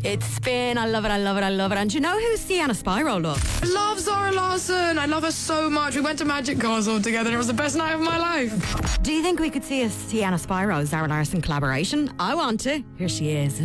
It's Spin. I love it, I love it, I love it. And do you know who Sienna Spyro loves? I love Zara Larsson. I love her so much. We went to Magic Castle together. It was the best night of my life. Do you think we could see a Sienna Spyro Zara Larsson collaboration? I want to. Here she is.